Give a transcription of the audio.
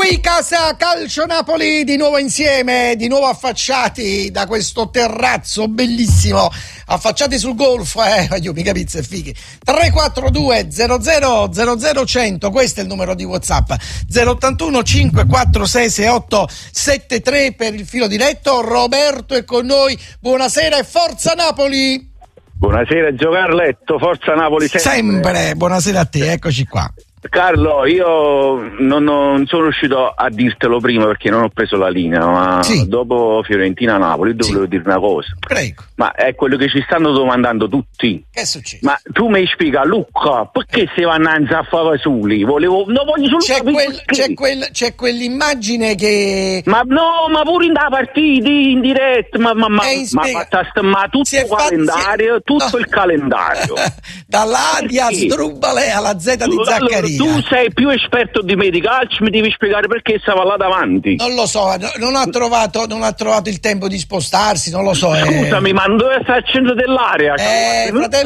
Qui Casa Calcio Napoli di nuovo insieme, di nuovo affacciati da questo terrazzo bellissimo, affacciati sul golfo, io mica pizza e fighi. 342 00 00 questo è il numero di WhatsApp, 081 546 6873 per il filo diretto. Roberto è con noi, buonasera e forza Napoli! Buonasera Gio Carletto, forza Napoli sempre. Buonasera a te, eccoci qua. Carlo, io non sono riuscito a dirtelo prima perché non ho preso la linea, ma dopo Fiorentina-Napoli volevo dire una cosa. Prego. Ma è quello che ci stanno domandando tutti. Che succede? Ma tu mi spiega, Luca, perché si vanno a fare soli? Voglio solo c'è quell'immagine che... Ma no, ma pure in da partita, in diretta, ma tutto il calendario, tutto il calendario. Dalla A di Asdrubale alla Z di Zaccaria. Tu sei più esperto di me di calcio, mi devi spiegare perché stava là davanti. Non lo so, non ha trovato il tempo di spostarsi, non lo so. Scusami, ma dove sta al centro dell'area? Fratello